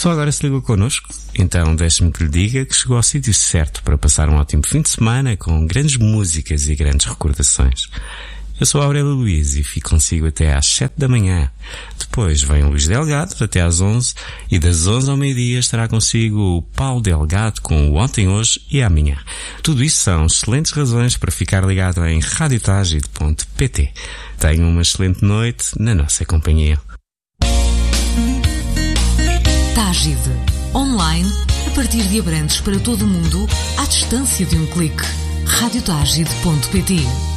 Só agora se ligou connosco? Então deixe-me que lhe diga que chegou ao sítio certo para passar um ótimo fim de semana com grandes músicas e grandes recordações. Eu sou Aurélio Luís e fico consigo até às 7 da manhã. Depois vem o Luís Delgado até às 11 e das 11 ao meio-dia estará consigo o Paulo Delgado com o Ontem, Hoje e Amanhã. Tudo isso são excelentes razões para ficar ligado em radiotagide.pt. Tenha uma excelente noite na nossa companhia. Tágide. Online, a partir de Abrantes para todo o mundo, à distância de um clique. radiotagide.pt